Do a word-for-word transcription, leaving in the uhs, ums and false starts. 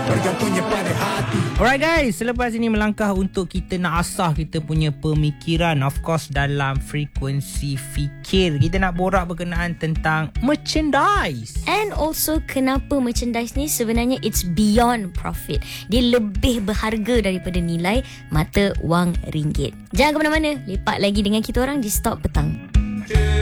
Bergantungnya pada hati. Alright guys, selepas ini melangkah untuk kita nak asah kita punya pemikiran. Of course dalam frekuensi fikir, kita nak borak berkenaan tentang merchandise. And also kenapa merchandise ni sebenarnya it's beyond profit. Dia lebih berharga daripada nilai mata wang ringgit. Jangan ke mana-mana, lepak lagi dengan kita orang di Stop Petang.